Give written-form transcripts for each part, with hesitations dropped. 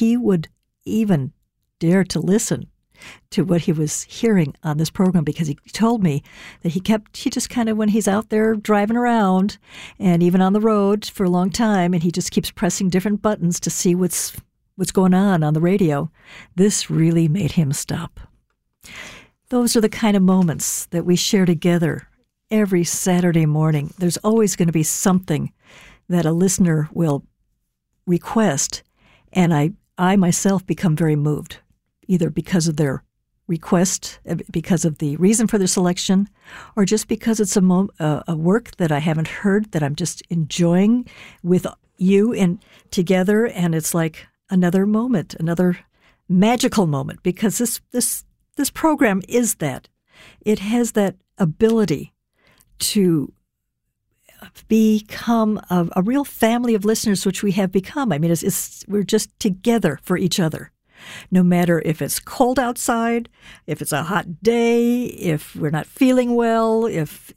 he would even dare to listen to what he was hearing on this program, because he told me that he just kind of, when he's out there driving around and even on the road for a long time, and he just keeps pressing different buttons to see what's going on the radio, this really made him stop. Those are the kind of moments that we share together every Saturday morning. There's always going to be something that a listener will request, and I myself become very moved, either because of their request, because of the reason for their selection, or just because it's a work that I haven't heard that I'm just enjoying with you and together, and it's like another moment, another magical moment, because this program is that. It has that ability to become a real family of listeners, which we have become. I mean, we're just together for each other. No matter if it's cold outside, if it's a hot day, if we're not feeling well, if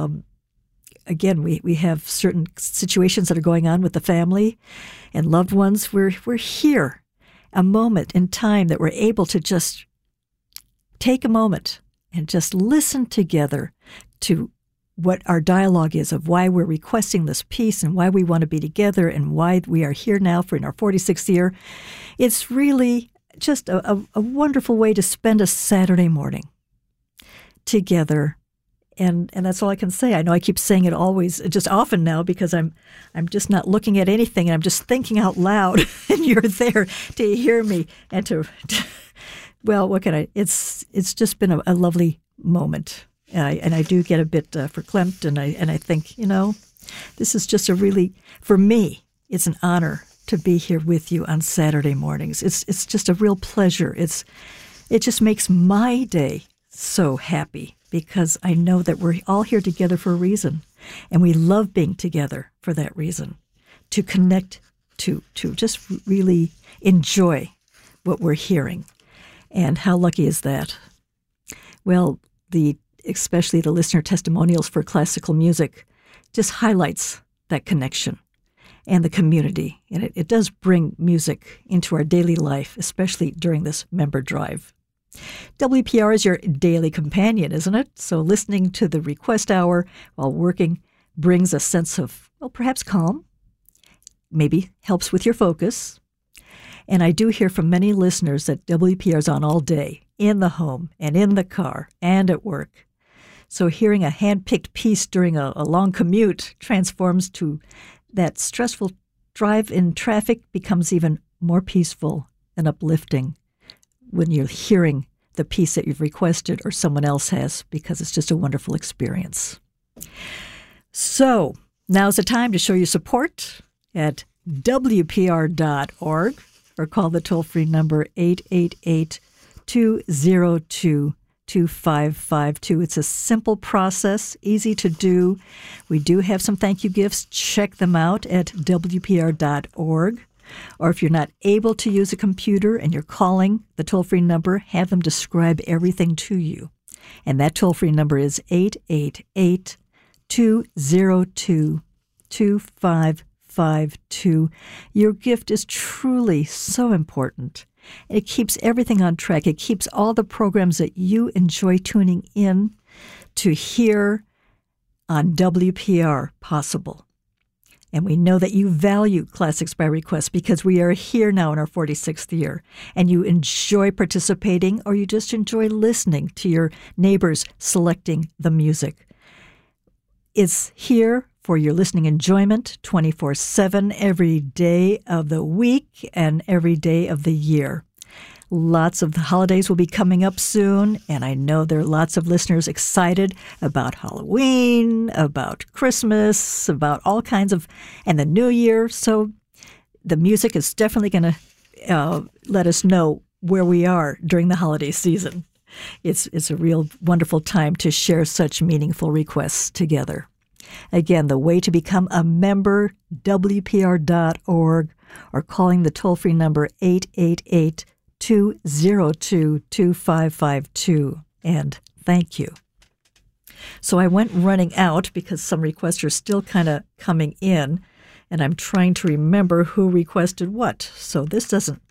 again, we have certain situations that are going on with the family and loved ones, we're here, a moment in time that we're able to just take a moment and just listen together to what our dialogue is of why we're requesting this piece and why we want to be together and why we are here now in our 46th year. It's really just a wonderful way to spend a Saturday morning together. And that's all I can say. I know I keep saying it always, just often now, because I'm just not looking at anything and I'm just thinking out loud, and you're there to hear me and to well, what can I? It's just been a lovely moment, and I do get a bit verklempt, and I think, this is just for me, it's an honor to be here with you on Saturday mornings. It's just a real pleasure. It just makes my day so happy, because I know that we're all here together for a reason, and we love being together for that reason, to connect, to just really enjoy what we're hearing. And how lucky is that? Well, especially the listener testimonials for classical music just highlights that connection and the community. And it does bring music into our daily life, especially during this member drive. WPR is your daily companion, isn't it? So listening to the request hour while working brings a sense of, perhaps calm, maybe helps with your focus. And I do hear from many listeners that WPR is on all day, in the home and in the car and at work. So hearing a hand-picked piece during a long commute transforms to that stressful drive in traffic, becomes even more peaceful and uplifting when you're hearing the piece that you've requested or someone else has, because it's just a wonderful experience. So now's the time to show your support at WPR.org. or call the toll-free number 888-202-2552. It's a simple process, easy to do. We do have some thank you gifts. Check them out at WPR.org. Or if you're not able to use a computer and you're calling the toll-free number, have them describe everything to you. And that toll-free number is 888-202-2552. Your gift is truly so important. It keeps everything on track. It keeps all the programs that you enjoy tuning in to hear on WPR possible. And we know that you value Classics by Request, because we are here now in our 46th year, and you enjoy participating, or you just enjoy listening to your neighbors selecting the music. It's here for your listening enjoyment 24/7, every day of the week and every day of the year. Lots of the holidays will be coming up soon, and I know there are lots of listeners excited about Halloween, about Christmas, about all kinds of, and the New Year. So the music is definitely going to let us know where we are during the holiday season. It's a real wonderful time to share such meaningful requests together. Again, the way to become a member, WPR.org, or calling the toll-free number 888-202-2552. And thank you. So I went running out because some requests are still kind of coming in, and I'm trying to remember who requested what. So this doesn't